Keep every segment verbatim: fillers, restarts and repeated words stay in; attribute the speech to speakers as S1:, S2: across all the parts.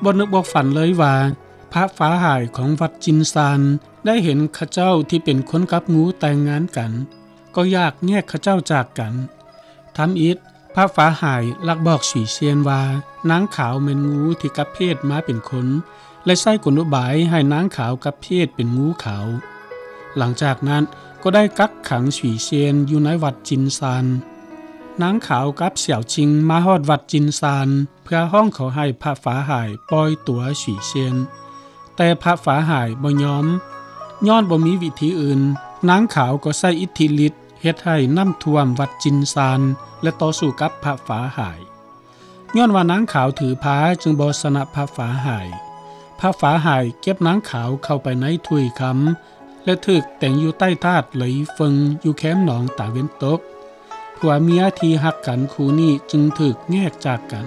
S1: บ่นึกบ่ฝันเลยว่าพระฟ้าหายของวัดจินซานได้เห็นข้าเจ้าที่เป็นคนกับงูแต่งงานกันก็อยากแยกข้าเจ้าจากกันทำอิฐพระฟ้าหายลักบอกสีเซียนว่านางขาวเป็นงูที่กับเพศมาเป็นคนและใช้กลอุบายให้นางขาวกับเพศเป็นงูขาวหลังจากนั้นก็ได้กักขังสีเซียนอยู่ในวัดจินซานนางขาวกับเสี่ยวชิงมาฮอดวัดจินซานเพื่อห้องเขาให้พระฟ้าหายปล่อยตัวสีเซียนแต่พระฟ้าหายบ่ยอมย้อนบ่มีวิธีอื่นนางขาวก็ใช้อิทธิฤทธิ์เฮ็ดให้น้ำท่วมวัดจินซานและต่อสู้กับพระฟ้าหายย้อนว่านางขาวถือพาจึงบ่ชนะพระฟ้าหายพระฟ้าหายเก็บนางขาวเข้าไปในถ้วยคำและถึกแต่งอยู่ใต้ธาตุไหลฟึงอยู่แคมหนองตาเว้นตกผัวเมียที่ฮักกันคู่นี้จึงถึกแยกจากกัน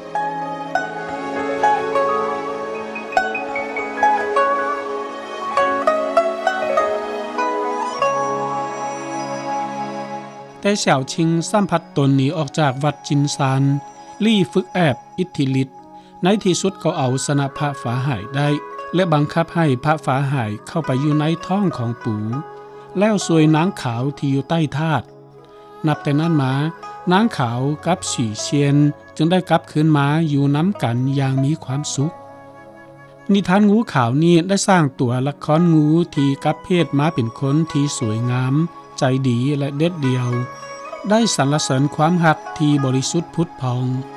S1: แต่เสี่ยวชิงสัมผัสตนหนีออกจากวัดจินซานลี่ฝึกแอบอิทธิฤทธิ์ในที่สุดก็เอาชนะพระฟ้าหายได้และบังคับให้พระฟ้าหายเข้าไปอยู่ในท้องของปูแล้วสวยนางขาวที่อยู่ใต้ธาตุนับแต่นั้นมานางขาวกับสีเซียนจึงได้กลับคืนมาอยู่น้ำกันอย่างมีความสุขนิทานงูขาวนี้ได้สร้างตัวละครงูที่กับเพศมาเป็นคนที่สวยงามใจดีและเด็ดเดียวได้สรรเสริญความหักที่บริสุทธิ์พุทธพอง